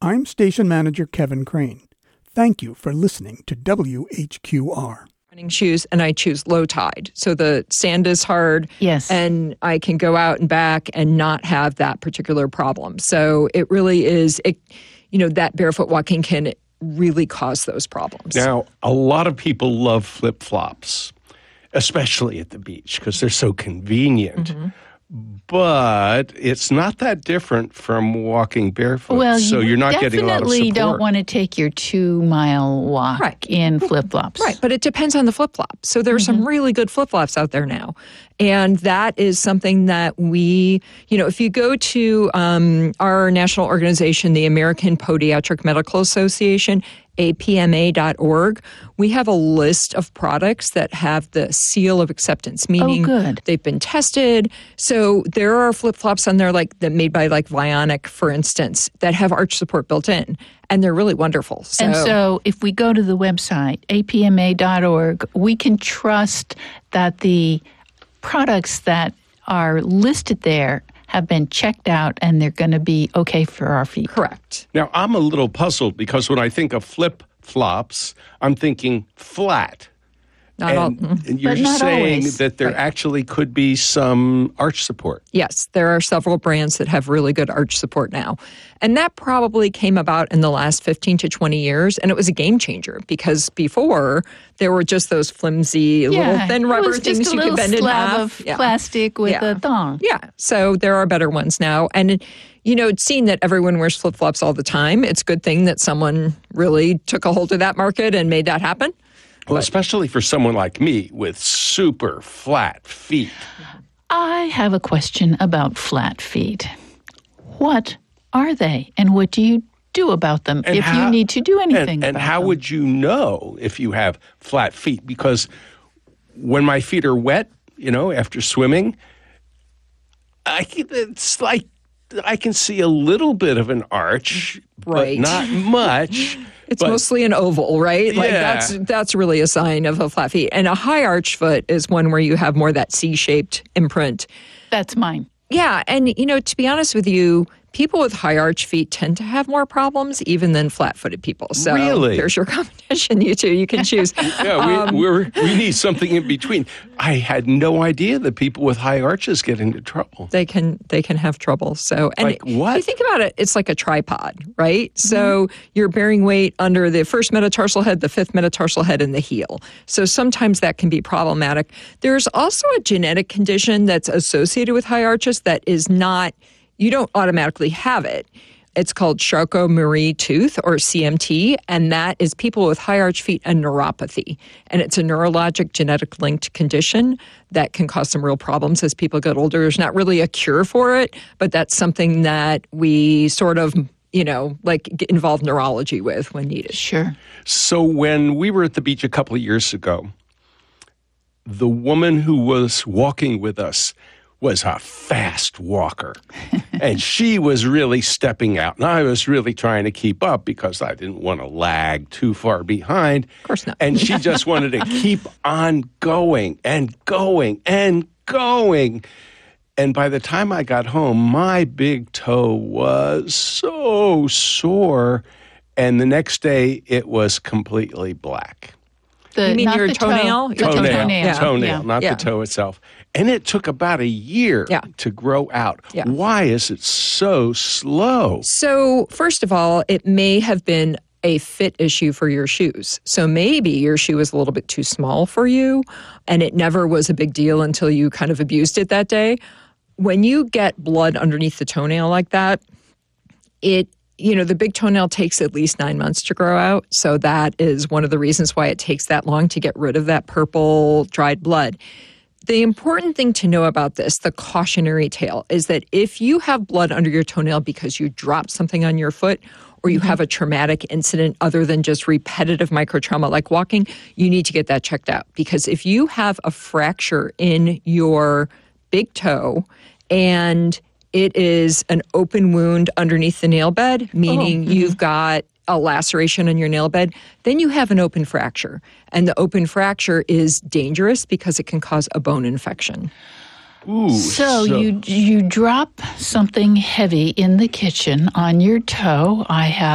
I'm Station Manager Kevin Crane. Thank you for listening to WHQR. Running shoes, and I choose low tide. So the sand is hard. Yes. And I can go out and back and not have that particular problem. So it really is, that barefoot walking can really cause those problems. Now, a lot of people love flip-flops, especially at the beach, because they're so convenient. Mm-hmm. But it's not that different from walking barefoot. Well, so you're not getting a lot of support. You definitely don't want to take your 2-mile walk in flip-flops. Right, but it depends on the flip-flop. So there are some really good flip-flops out there now. And that is something that we, if you go to our national organization, the American Podiatric Medical Association, apma.org, we have a list of products that have the seal of acceptance, meaning they've been tested. So there are flip-flops on there that made by Vionic, for instance, that have arch support built in, and they're really wonderful. So if we go to the website, apma.org, we can trust that the products that are listed there have been checked out and they're going to be okay for our feet. Correct. Now, I'm a little puzzled because when I think of flip-flops, I'm thinking flat. And you're saying that there actually could be some arch support. Yes, there are several brands that have really good arch support now. And that probably came about in the last 15 to 20 years, and it was a game changer because before there were just those flimsy little thin rubber things you could bend in half. Of plastic with a thong. Yeah, so there are better ones now. And seeing that everyone wears flip-flops all the time, it's a good thing that someone really took a hold of that market and made that happen. Well, especially for someone like me with super flat feet. I have a question about flat feet. What are they, and what do you do about them if you need to do anything about them? And how would you know if you have flat feet? Because when my feet are wet, after swimming, it's like I can see a little bit of an arch, but not much. It's mostly an oval, right? That's really a sign of a flat feet. And a high arch foot is one where you have more that C-shaped imprint. That's mine. Yeah, and to be honest with you, people with high arch feet tend to have more problems even than flat-footed people. So really? There's your competition, you two. You can choose. We need something in between. I had no idea that people with high arches get into trouble. They can have trouble. So, and what? If you think about it, it's like a tripod, right? So you're bearing weight under the first metatarsal head, the fifth metatarsal head, and the heel. So sometimes that can be problematic. There's also a genetic condition that's associated with high arches that is not, you don't automatically have it. It's called Charcot-Marie tooth, or CMT, and that is people with high arch feet and neuropathy. And it's a neurologic genetic linked condition that can cause some real problems as people get older. There's not really a cure for it, but that's something that we sort of, get involved neurology with when needed. Sure. So when we were at the beach a couple of years ago, the woman who was walking with us was a fast walker. And she was really stepping out. And I was really trying to keep up because I didn't want to lag too far behind. Of course not. And she just wanted to keep on going and going and going. And by the time I got home, my big toe was so sore. And the next day, it was completely black. You mean your toenail? Toenail, not the toe itself. And it took about a year to grow out. Yeah. Why is it so slow? So, first of all, it may have been a fit issue for your shoes. So maybe your shoe was a little bit too small for you, and it never was a big deal until you kind of abused it that day. When you get blood underneath the toenail like that, the big toenail takes at least 9 months to grow out. So that is one of the reasons why it takes that long to get rid of that purple dried blood. The important thing to know about this, the cautionary tale, is that if you have blood under your toenail because you dropped something on your foot or you have a traumatic incident other than just repetitive microtrauma like walking, you need to get that checked out. Because if you have a fracture in your big toe and it is an open wound underneath the nail bed, meaning you've got a laceration on your nail bed, then you have an open fracture. And the open fracture is dangerous because it can cause a bone infection. Ooh, so you drop something heavy in the kitchen on your toe. I have